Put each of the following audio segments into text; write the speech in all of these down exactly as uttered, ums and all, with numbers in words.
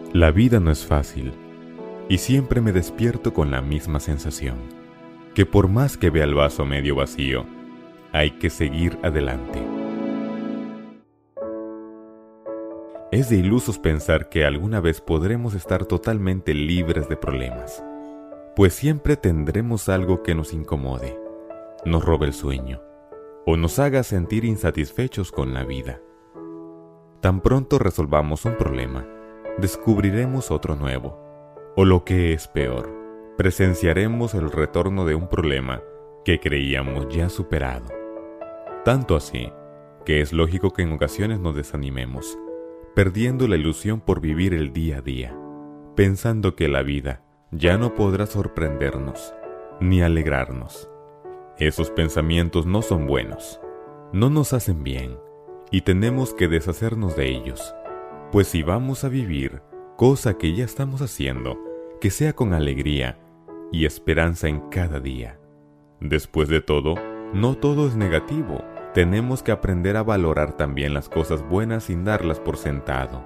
La vida no es fácil, y siempre me despierto con la misma sensación, que por más que vea el vaso medio vacío, hay que seguir adelante. Es de ilusos pensar que alguna vez podremos estar totalmente libres de problemas, pues siempre tendremos algo que nos incomode, nos robe el sueño, o nos haga sentir insatisfechos con la vida. Tan pronto resolvamos un problema, descubriremos otro nuevo, o lo que es peor, presenciaremos el retorno de un problema que creíamos ya superado. Tanto así, que es lógico que en ocasiones nos desanimemos, perdiendo la ilusión por vivir el día a día, pensando que la vida ya no podrá sorprendernos, ni alegrarnos. Esos pensamientos no son buenos, no nos hacen bien, y tenemos que deshacernos de ellos, pues si vamos a vivir, cosa que ya estamos haciendo, que sea con alegría y esperanza en cada día. Después de todo, no todo es negativo, tenemos que aprender a valorar también las cosas buenas sin darlas por sentado.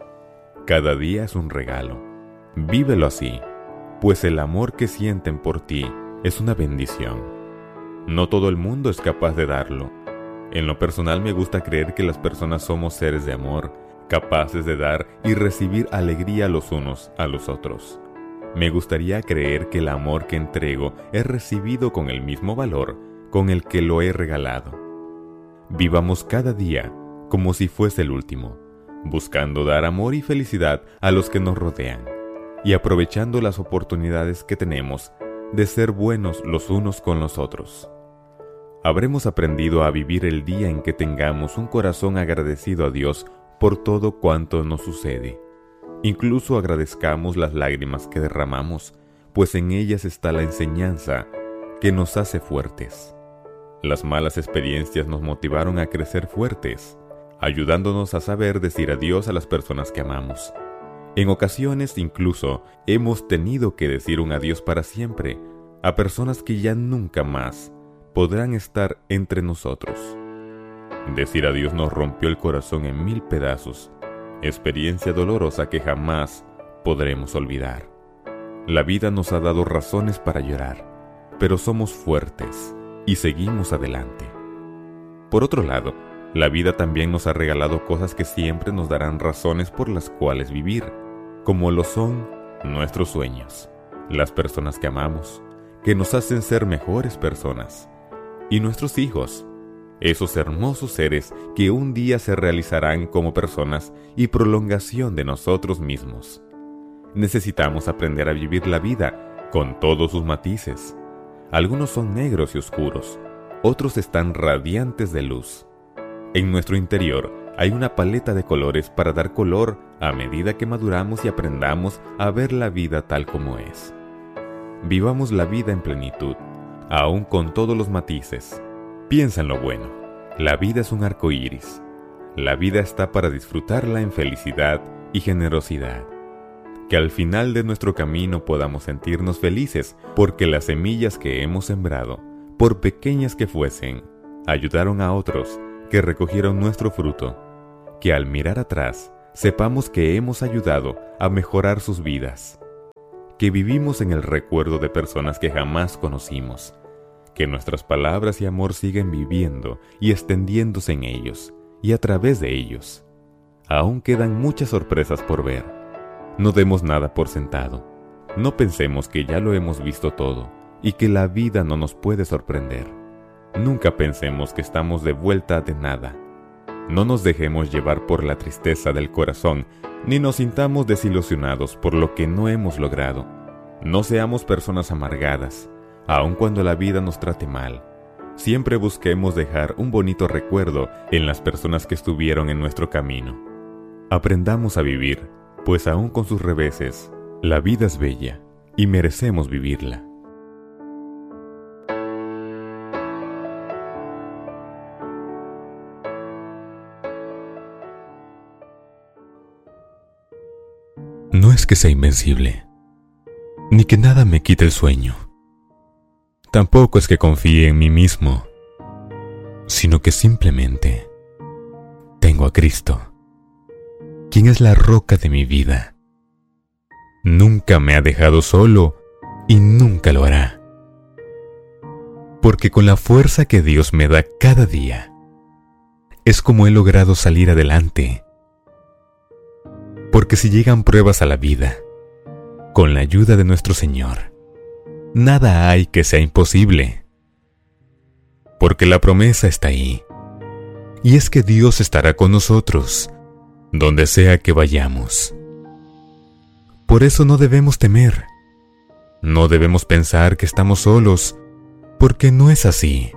Cada día es un regalo, vívelo así, pues el amor que sienten por ti es una bendición. No todo el mundo es capaz de darlo. En lo personal me gusta creer que las personas somos seres de amor, capaces de dar y recibir alegría los unos a los otros. Me gustaría creer que el amor que entrego es recibido con el mismo valor con el que lo he regalado. Vivamos cada día como si fuese el último, buscando dar amor y felicidad a los que nos rodean, y aprovechando las oportunidades que tenemos de ser buenos los unos con los otros. Habremos aprendido a vivir el día en que tengamos un corazón agradecido a Dios por todo cuanto nos sucede. Incluso agradezcamos las lágrimas que derramamos, pues en ellas está la enseñanza que nos hace fuertes. Las malas experiencias nos motivaron a crecer fuertes, ayudándonos a saber decir adiós a las personas que amamos. En ocasiones incluso hemos tenido que decir un adiós para siempre a personas que ya nunca más podrán estar entre nosotros. Decir adiós nos rompió el corazón en mil pedazos, experiencia dolorosa que jamás podremos olvidar. La vida nos ha dado razones para llorar, pero somos fuertes y seguimos adelante. Por otro lado, la vida también nos ha regalado cosas que siempre nos darán razones por las cuales vivir, como lo son nuestros sueños, las personas que amamos, que nos hacen ser mejores personas, y nuestros hijos, esos hermosos seres que un día se realizarán como personas y prolongación de nosotros mismos. Necesitamos aprender a vivir la vida con todos sus matices. Algunos son negros y oscuros, otros están radiantes de luz. En nuestro interior hay una paleta de colores para dar color a medida que maduramos y aprendamos a ver la vida tal como es. Vivamos la vida en plenitud, aún con todos los matices. Piensa en lo bueno. La vida es un arco iris. La vida está para disfrutarla en felicidad y generosidad. Que al final de nuestro camino podamos sentirnos felices porque las semillas que hemos sembrado, por pequeñas que fuesen, ayudaron a otros que recogieron nuestro fruto. Que al mirar atrás, sepamos que hemos ayudado a mejorar sus vidas. Que vivimos en el recuerdo de personas que jamás conocimos. Que nuestras palabras y amor siguen viviendo y extendiéndose en ellos y a través de ellos. Aún quedan muchas sorpresas por ver. No demos nada por sentado. No pensemos que ya lo hemos visto todo y que la vida no nos puede sorprender. Nunca pensemos que estamos de vuelta de nada. No nos dejemos llevar por la tristeza del corazón, ni nos sintamos desilusionados por lo que no hemos logrado. No seamos personas amargadas, aun cuando la vida nos trate mal. Siempre busquemos dejar un bonito recuerdo en las personas que estuvieron en nuestro camino. Aprendamos a vivir, pues aun con sus reveses, la vida es bella y merecemos vivirla. No es que sea invencible, ni que nada me quite el sueño. Tampoco es que confíe en mí mismo, sino que simplemente tengo a Cristo, quien es la roca de mi vida nunca me ha dejado solo y nunca lo hará. Porque con la fuerza que Dios me da cada día, es como he logrado salir adelante. Porque si llegan pruebas a la vida, con la ayuda de nuestro Señor, nada hay que sea imposible. Porque la promesa está ahí, y es que Dios estará con nosotros, donde sea que vayamos. Por eso no debemos temer, no debemos pensar que estamos solos, porque no es así.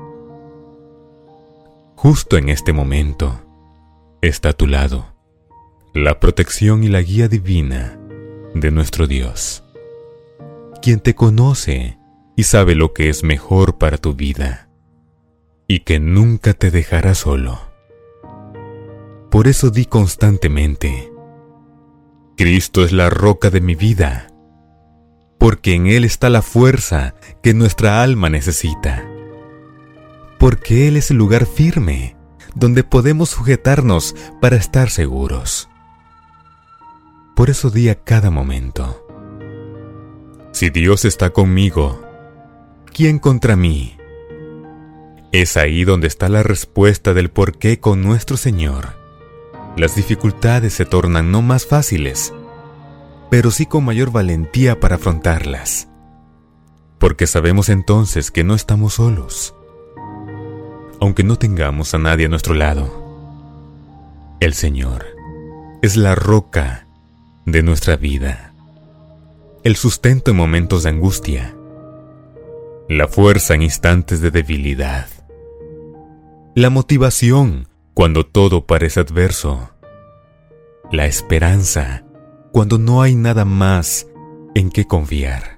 Justo en este momento, está a tu lado la protección y la guía divina de nuestro Dios, quien te conoce y sabe lo que es mejor para tu vida, y que nunca te dejará solo. Por eso di constantemente: Cristo es la roca de mi vida, porque en Él está la fuerza que nuestra alma necesita, porque Él es el lugar firme donde podemos sujetarnos para estar seguros. Por eso di a cada momento: si Dios está conmigo, ¿quién contra mí? Es ahí donde está la respuesta del por qué con nuestro Señor las dificultades se tornan no más fáciles, pero sí con mayor valentía para afrontarlas. Porque sabemos entonces que no estamos solos, aunque no tengamos a nadie a nuestro lado. El Señor es la roca de nuestra vida, el sustento en momentos de angustia, la fuerza en instantes de debilidad, la motivación cuando todo parece adverso, la esperanza cuando no hay nada más en qué confiar.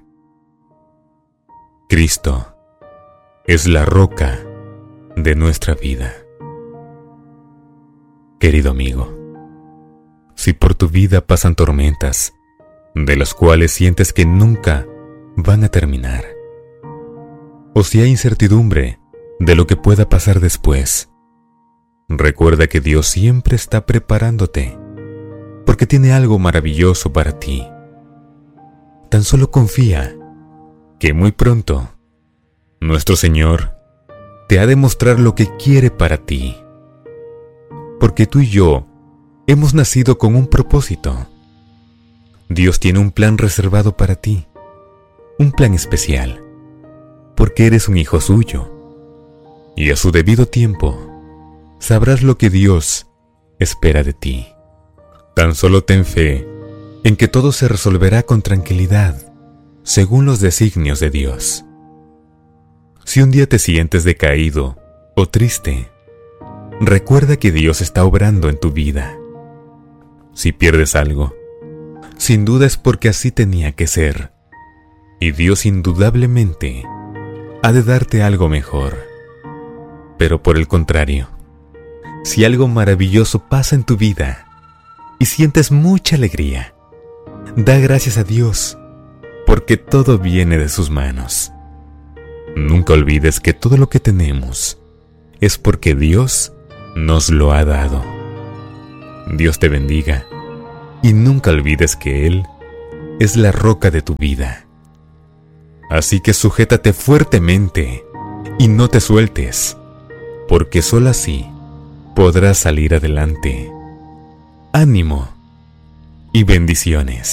Cristo es la roca de nuestra vida. Querido amigo, si por tu vida pasan tormentas, de las cuales sientes que nunca van a terminar, o si hay incertidumbre de lo que pueda pasar después, recuerda que Dios siempre está preparándote, porque tiene algo maravilloso para ti. Tan solo confía que muy pronto nuestro Señor te ha de mostrar lo que quiere para ti, porque tú y yo hemos nacido con un propósito. Dios tiene un plan reservado para ti, un plan especial, porque eres un hijo suyo, y a su debido tiempo sabrás lo que Dios espera de ti. Tan solo ten fe en que todo se resolverá con tranquilidad, según los designios de Dios. Si un día te sientes decaído o triste, recuerda que Dios está obrando en tu vida. Si pierdes algo, sin duda es porque así tenía que ser, y Dios indudablemente ha de darte algo mejor. Pero por el contrario, si algo maravilloso pasa en tu vida y sientes mucha alegría, da gracias a Dios, porque todo viene de sus manos. Nunca olvides que todo lo que tenemos es porque Dios nos lo ha dado. Dios te bendiga, y nunca olvides que Él es la roca de tu vida. Así que sujétate fuertemente y no te sueltes, porque solo así podrás salir adelante. Ánimo y bendiciones.